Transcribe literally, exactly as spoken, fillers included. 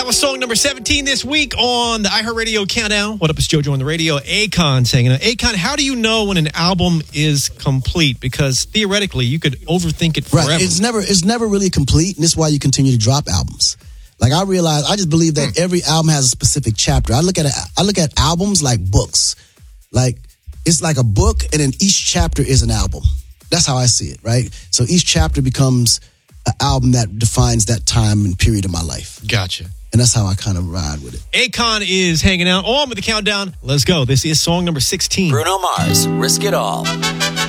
was song number seventeen this week on the iHeartRadio Countdown. What up, it's JoJo on the radio. Akon saying, Akon, how do you know when an album is complete? Because theoretically, you could overthink it forever. Right. It's never, it's never really complete, and this is why you continue to drop albums. Like, I realize, I just believe that every album has a specific chapter. I look at it, I look at albums like books. Like, it's like a book, and then each chapter is an album. That's how I see it, right? So each chapter becomes an album that defines that time and period of my life. Gotcha. And that's how I kind of ride with it. Akon is hanging out on with the countdown. Let's go. This is song number sixteen. Bruno Mars, Risk It All.